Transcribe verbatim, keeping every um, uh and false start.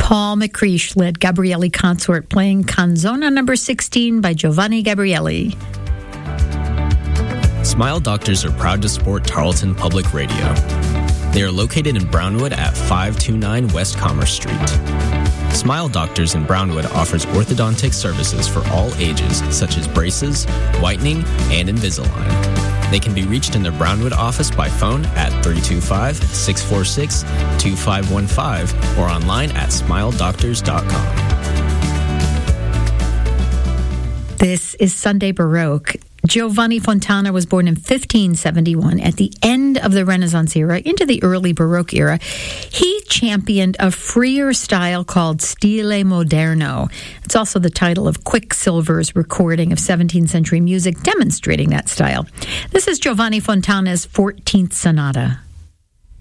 Paul McCreish led Gabrielli Consort playing Canzona number sixteen by Giovanni Gabrielli. Smile Doctors are proud to support Tarleton Public Radio. They are located in Brownwood at five two nine West Commerce Street. Smile Doctors in Brownwood offers orthodontic services for all ages, such as braces, whitening, and Invisalign. They can be reached in their Brownwood office by phone at three two five, six four six, two five one five or online at smile doctors dot com. This is Sunday Baroque. Giovanni Fontana was born in fifteen seventy-one at the end of the Renaissance era into the early Baroque era. He championed a freer style called Stile Moderno. It's also the title of Quicksilver's recording of seventeenth century music demonstrating that style. This is Giovanni Fontana's fourteenth Sonata.